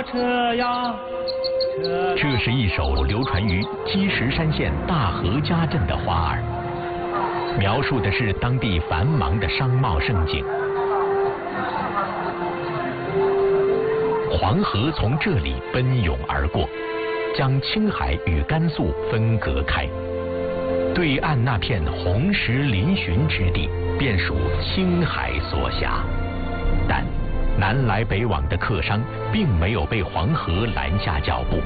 车呀。 这是一首流传于积石山县大河家镇的花儿，描述的是当地繁忙的商贸盛景。黄河从这里奔涌而过，将青海与甘肃分隔开。对岸那片红石嶙峋之地，便属青海所辖。但南来北往的客商并没有被黄河拦下脚步。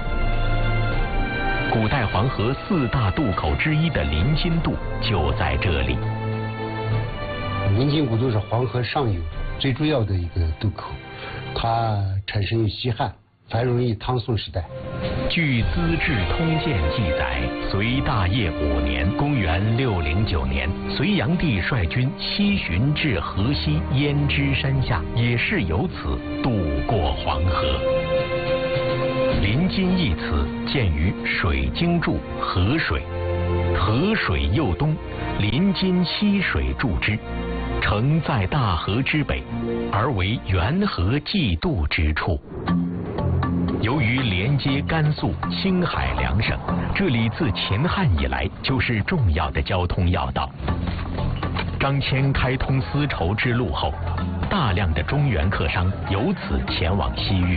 古代黄河4大渡口之一的临津渡就在这里。 临津古渡是黄河上游最主要的一个渡口，它产生于西汉，繁荣于唐宋时代。 据《资治通鉴》记载，隋大业5年（公元609年），隋炀帝率军西巡至河西胭脂山下，也是由此渡过黄河。临津一词见于水经注河水，河水右东，临津溪水注之，承在大河之北，而为元河济渡之处。由于连接甘肃、青海两省，这里自秦汉以来就是重要的交通要道。张骞开通丝绸之路后，大量的中原客商由此前往西域。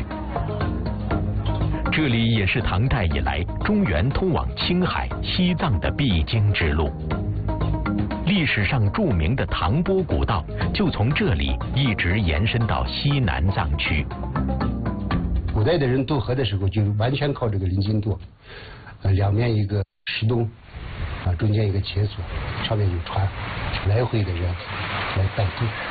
这里也是唐代以来中原通往青海、西藏的必经之路。历史上著名的唐波古道就从这里一直延伸到西南藏区。 古代的人渡河的时候，就完全靠这个临津渡，两面一个石洞，中间一个切索，上面有船，来回的人来摆渡。